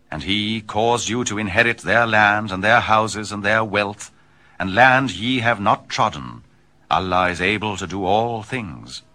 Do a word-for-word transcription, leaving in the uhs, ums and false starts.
And he caused you to inherit their land, and their houses, and their wealth, and land ye have not trodden. Allah is able to do all things.